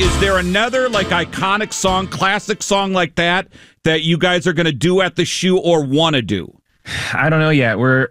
is there another like iconic song, classic song like that you guys are going to do at the shoe or want to do? I don't know yet. We're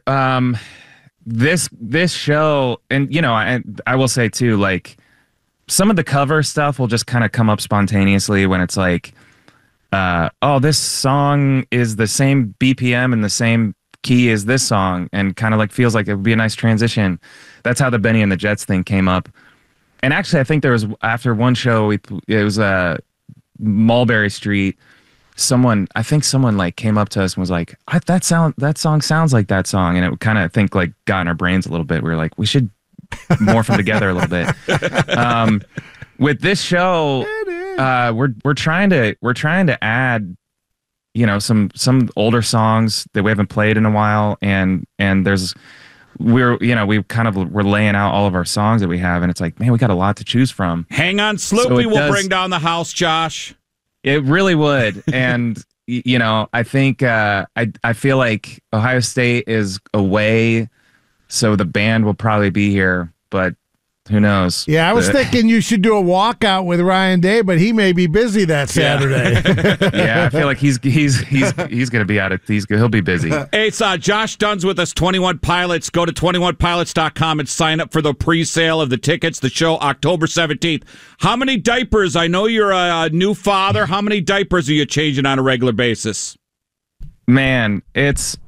this show, and you know, I will say too, like some of the cover stuff will just kind of come up spontaneously when it's like, oh, this song is the same BPM and the same key as this song, and kind of like feels like it would be a nice transition. That's how the Benny and the Jets thing came up. And actually, I think there was, after one show, it was Mulberry Street. Someone like came up to us and was like, that song sounds like that song, and it would kind of think like got in our brains a little bit. We were like, we should morph them together a little bit. With this show, we're trying to add, you know, some older songs that we haven't played in a while, and we're laying out all of our songs that we have, and it's like, man, we got a lot to choose from. Hang on, Sloopy will bring down the house, Josh. It really would. And you know, I think I feel like Ohio State is away, so the band will probably be here, but who knows? Yeah, I was thinking you should do a walkout with Ryan Day, but he may be busy that Saturday. Yeah, I feel like he's going to be out of he'll be busy. Hey, it's Josh Dunn's with us, 21 Pilots. Go to 21pilots.com and sign up for the pre-sale of the tickets. The show October 17th. How many diapers? I know you're a new father. How many diapers are you changing on a regular basis? Man, it's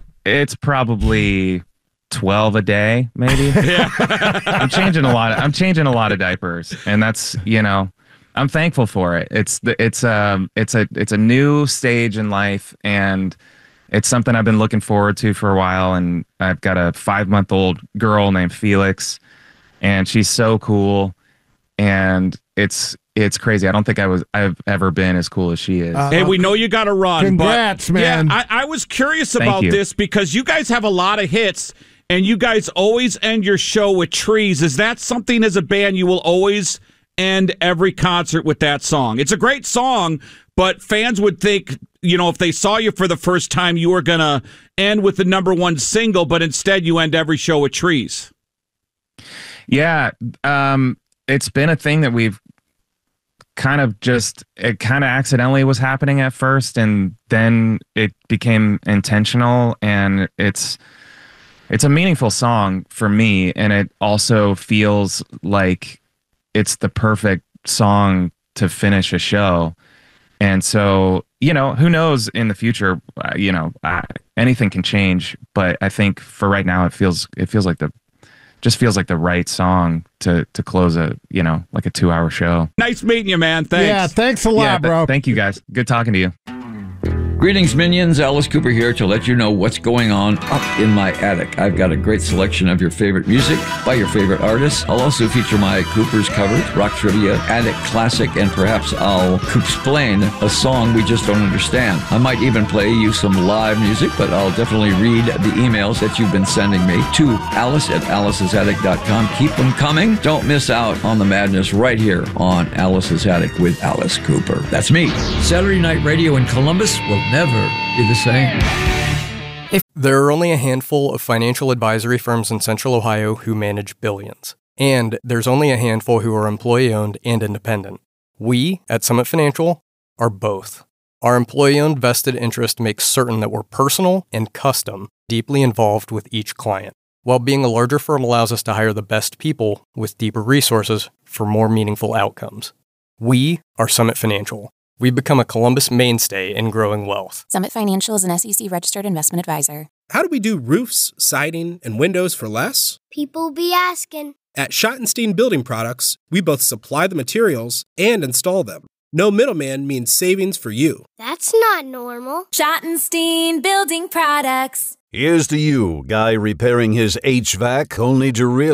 probably 12 a day, maybe. Yeah. I'm changing a lot of diapers, and that's, you know, I'm thankful for it. It's a new stage in life, and it's something I've been looking forward to for a while. And I've got a 5-month-old girl named Felix, and she's so cool, and it's crazy. I don't think I've ever been as cool as she is. Hey, we know you got to run. Congrats, man. Yeah, I was curious about this because you guys have a lot of hits. And you guys always end your show with Trees. Is that something as a band you will always end every concert with that song? It's a great song, but fans would think, you know, if they saw you for the first time, you were going to end with the #1 single, but instead you end every show with Trees. Yeah, it's been a thing that we've it kind of accidentally was happening at first, and then it became intentional, and it's a meaningful song for me, and it also feels like it's the perfect song to finish a show. And so, you know, who knows in the future, you know, anything can change, but I think for right now, it feels like the right song to close like a 2-hour show. Nice meeting you, man. Thanks. Yeah, thanks a lot, bro. Thank you, guys. Good talking to you. Greetings, minions. Alice Cooper here to let you know what's going on up in my attic. I've got a great selection of your favorite music by your favorite artists. I'll also feature my Cooper's covers, rock trivia, attic classic, and perhaps I'll explain a song we just don't understand. I might even play you some live music, but I'll definitely read the emails that you've been sending me to alice@alicesattic.com. Keep them coming. Don't miss out on the madness right here on Alice's Attic with Alice Cooper. That's me. Saturday Night Radio in Columbus will never be the same. There are only a handful of financial advisory firms in Central Ohio who manage billions. And there's only a handful who are employee-owned and independent. We, at Summit Financial, are both. Our employee-owned vested interest makes certain that we're personal and custom, deeply involved with each client, while being a larger firm allows us to hire the best people with deeper resources for more meaningful outcomes. We are Summit Financial. We've become a Columbus mainstay in growing wealth. Summit Financial is an SEC-registered investment advisor. How do we do roofs, siding, and windows for less? People be asking. At Schottenstein Building Products, we both supply the materials and install them. No middleman means savings for you. That's not normal. Schottenstein Building Products. Here's to you, guy repairing his HVAC only to realize